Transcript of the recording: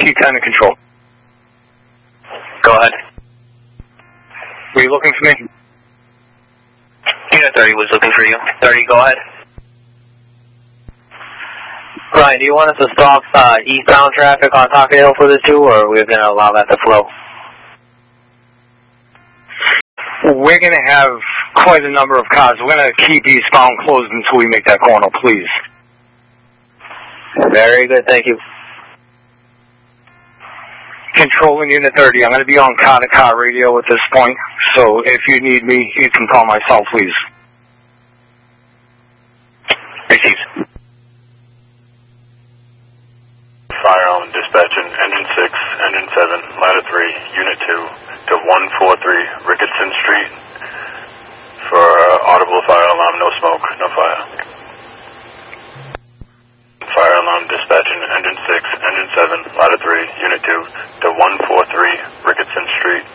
T10 to control. Go ahead. Were you looking for me? Unit 30 was looking for you. 30, go ahead. Ryan, do you want us to stop eastbound traffic on Pocket Hill for the 2, or are we going to allow that to flow? We're going to have quite a number of cars. We're going to keep eastbound closed until we make that corner, please. Very good, thank you. Controlling Unit 30, I'm going to be on car-to-car radio at this point, so if you need me, you can call my cell, please. Received. Fire on dispatching engine 6, engine 7, ladder 3, unit 2 to 143 Ricketson Street for audible fire alarm, no smoke, no fire. Fire alarm dispatching engine 6, engine 7, ladder 3, unit 2 to 143 Ricketson Street